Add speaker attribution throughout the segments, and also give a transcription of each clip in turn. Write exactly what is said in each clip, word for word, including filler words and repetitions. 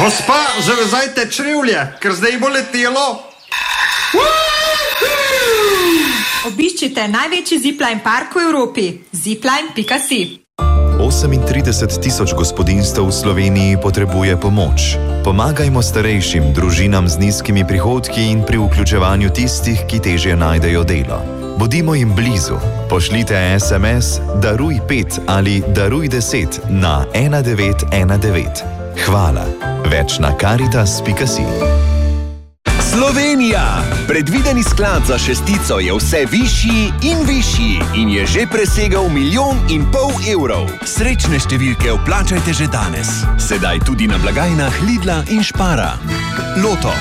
Speaker 1: Gospa, zavezajte črevlje, ker zdaj bo letelo.
Speaker 2: Obiščite največji zipline park v Evropi. zipline pika si.
Speaker 3: osemintrideset tisoč gospodinjstev v Sloveniji potrebuje pomoč. Pomagajmo starejšim, družinam z nizkimi prihodki in pri vključevanju tistih, ki težje najdejo delo. Bodimo jim blizu. Pošljite es em es Daruj pet ali Daruj deset na ena devet ena devet. Hvala. Več na karitas pika si.
Speaker 4: Slovenija! Predvideni sklad za šestico je vse višji in višji in je že presegal milijon in pol evrov. Srečne številke vplačajte že danes. Sedaj tudi na blagajnah Lidla in Špara. Loto.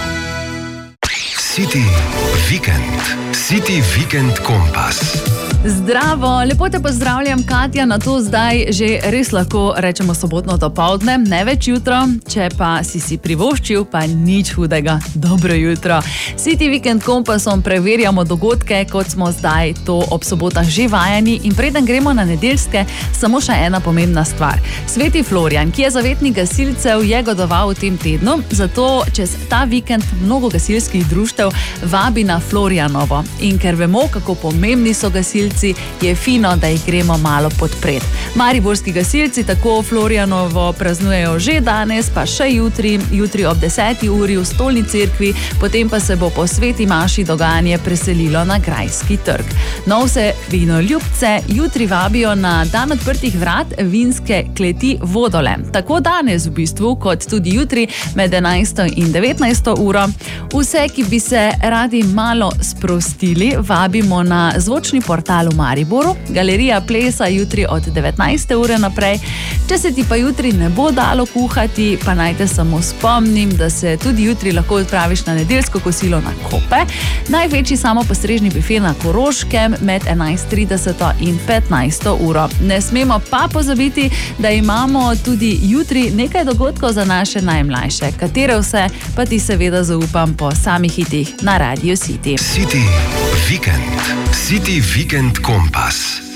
Speaker 5: City Weekend. City Weekend Kompas.
Speaker 6: Zdravo, lepo te pozdravljam, Katja, na to zdaj že res lahko rečemo sobotno dopoldne, ne več jutro, če pa si si privoščil, pa nič hudega. Dobro jutro. City Weekend Kompasom preverjamo dogodke, kot smo zdaj to ob sobotah že vajeni, in preden gremo na nedeljske, samo še ena pomembna stvar. Sveti Florjan, ki je zavetnik gasilcev, je godoval v tem tednu, zato čez ta vikend mnogo gasilskih društev vabi na Florjanovo. In ker vemo, kako pomembni so gasilci, je fino, da jih gremo malo podpret. Mariborski gasilci tako Florjanovo praznujejo že danes, pa še jutri, jutri ob deseti uri v Stolni cerkvi, potem pa se bo po sveti maši dogajanje preselilo na Grajski trg. No, vse vinoljubce jutri vabijo na dan odprtih vrat vinske kleti Vodole. Tako danes v bistvu, kot tudi jutri med enajsto in devetnajsto uro. Vse, ki bi se radi malo sprostili, vabimo na zvočni portal v Mariboru, Galerija plesa jutri od devetnajste ure naprej. Če se ti pa jutri ne bo dalo kuhati, pa naj te samo spomnim, da se tudi jutri lahko odpraviš na nedeljsko kosilo na Kope. Največji samopostrežni bife na Koroškem med enajst trideset in petnajsto uro. Ne smemo pa pozabiti, da imamo tudi jutri nekaj dogodkov za naše najmlajše, katere vse pa ti seveda zaupam po samih hitih na Radio City.
Speaker 5: City Weekend. City Weekend Kompas.